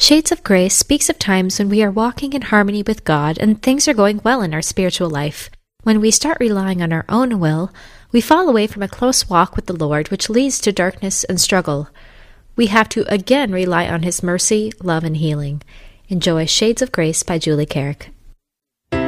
Shades of Grace speaks of times when we are walking in harmony with God and things are going well in our spiritual life. When we start relying on our own will, we fall away from a close walk with the Lord, which leads to darkness and struggle. We have to again rely on His mercy, love, and healing. Enjoy Shades of Grace by Julie Carrick.